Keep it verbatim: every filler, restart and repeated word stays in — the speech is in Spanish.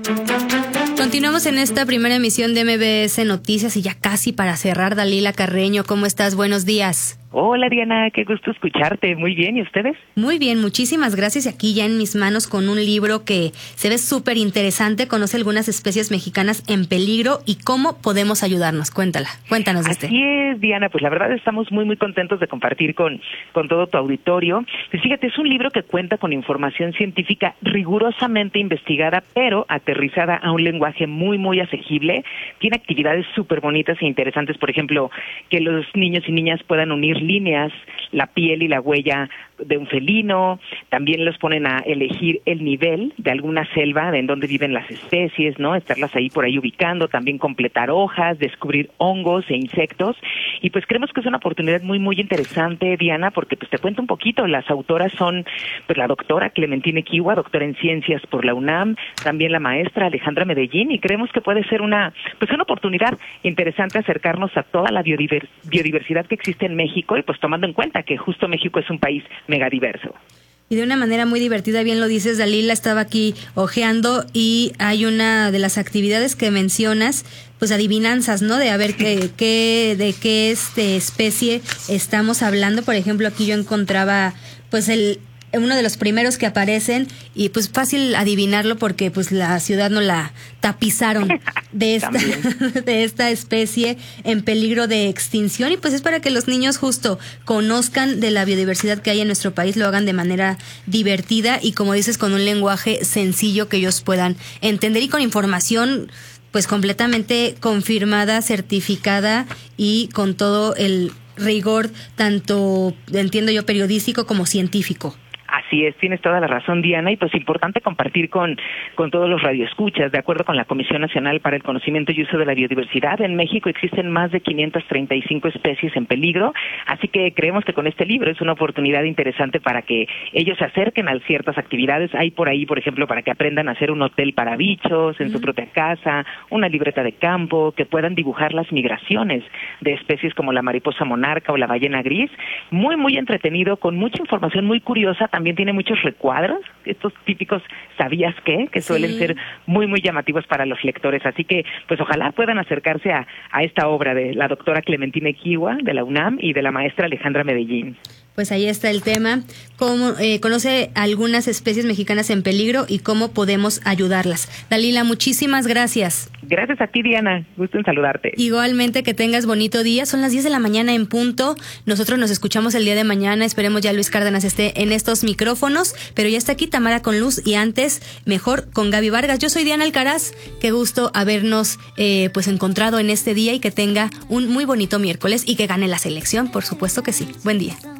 Continuamos en esta primera emisión de M B S Noticias y ya casi para cerrar, Dalila Carreño, ¿cómo estás? Buenos días. Hola Diana, qué gusto escucharte. Muy bien, ¿y ustedes? Muy bien, muchísimas gracias. Y aquí ya en mis manos con un libro que se ve súper interesante, conoce algunas especies mexicanas en peligro y cómo podemos ayudarnos. Cuéntala, cuéntanos de este. Así es, Diana, pues la verdad estamos muy muy contentos de compartir con, con todo tu auditorio. Pues fíjate, es un libro que cuenta con información científica rigurosamente investigada, pero aterrizada a un lenguaje muy muy asequible. Tiene actividades súper bonitas e interesantes, por ejemplo, que los niños y niñas puedan unir líneas, la piel y la huella de un felino. También los ponen a elegir el nivel de alguna selva de en donde viven las especies, ¿no? Estarlas ahí por ahí ubicando, también completar hojas, descubrir hongos e insectos. Y pues creemos que es una oportunidad muy muy interesante, Diana, porque pues te cuento un poquito. Las autoras son pues la doctora Clementina Equihua, doctora en ciencias por la UNAM, también la maestra Alejandra Medellín, y creemos que puede ser una pues una oportunidad interesante acercarnos a toda la biodiver- biodiversidad que existe en México, y pues tomando en cuenta que justo México es un país megadiverso. Y de una manera muy divertida, bien lo dices, Dalila, estaba aquí ojeando y hay una de las actividades que mencionas, pues adivinanzas, ¿no? De a ver qué, qué, de qué este especie estamos hablando. Por ejemplo, aquí yo encontraba pues el uno de los primeros que aparecen y pues fácil adivinarlo porque pues la ciudad no la tapizaron de esta de esta especie en peligro de extinción, y pues es para que los niños justo conozcan de la biodiversidad que hay en nuestro país, lo hagan de manera divertida y, como dices, con un lenguaje sencillo que ellos puedan entender y con información pues completamente confirmada, certificada y con todo el rigor, tanto entiendo yo periodístico como científico. Así es, tienes toda la razón, Diana, y pues importante compartir con, con todos los radioescuchas. De acuerdo con la Comisión Nacional para el Conocimiento y Uso de la Biodiversidad, en México existen más de quinientas treinta y cinco especies en peligro, así que creemos que con este libro es una oportunidad interesante para que ellos se acerquen a ciertas actividades. Hay por ahí, por ejemplo, para que aprendan a hacer un hotel para bichos en uh-huh. su propia casa, una libreta de campo, que puedan dibujar las migraciones de especies como la mariposa monarca o la ballena gris. Muy, muy entretenido, con mucha información muy curiosa. También tiene muchos recuadros, estos típicos ¿sabías qué? Que suelen sí. ser muy, muy llamativos para los lectores. Así que, pues ojalá puedan acercarse a, a esta obra de la doctora Clementina Equihua, de la UNAM, y de la maestra Alejandra Medellín. Pues ahí está el tema. Cómo, eh, conoce algunas especies mexicanas en peligro y cómo podemos ayudarlas. Dalila, muchísimas gracias. Gracias a ti, Diana. Gusto en saludarte. Igualmente, que tengas bonito día. Son las diez de la mañana en punto. Nosotros nos escuchamos el día de mañana. Esperemos ya Luis Cárdenas esté en estos micrófonos. Pero ya está aquí Tamara con Luz y antes, mejor con Gaby Vargas. Yo soy Diana Alcaraz. Qué gusto habernos eh, pues encontrado en este día y que tenga un muy bonito miércoles y que gane la selección, por supuesto que sí. Buen día.